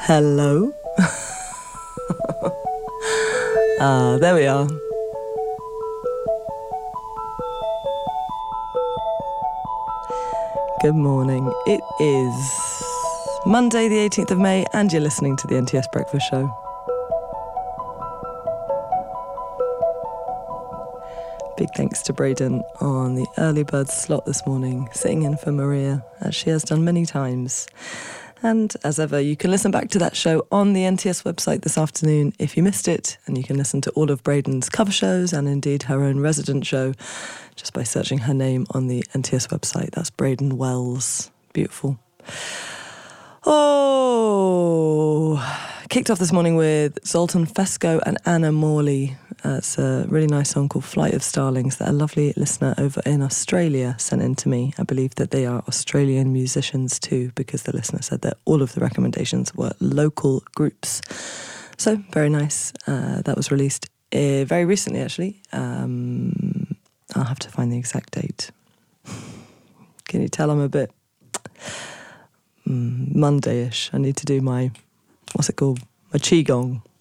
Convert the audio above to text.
Hello. There we are. Good morning. It is Monday the 18th of May and you're listening to the NTS Breakfast Show. Big thanks to Braden on the early bird slot this morning, sitting in for Maria, as she has done many times. And as ever, you can listen back to that show on the NTS website this afternoon if you missed it, and you can listen to all of Braden's cover shows and indeed her own resident show just by searching her name on the NTS website. That's Braden Wells. Beautiful. Oh, kicked off this morning with Zoltan Fesco and Anna Morley. It's a really nice song called Flight of Starlings that a lovely listener over in Australia sent in to me. I believe that they are Australian musicians too, because the listener said that all of the recommendations were local groups. So, very nice. That was released very recently, actually. I'll have to find the exact date. Can you tell I'm a bit Monday-ish? I need to do my, what's it called? My Qigong.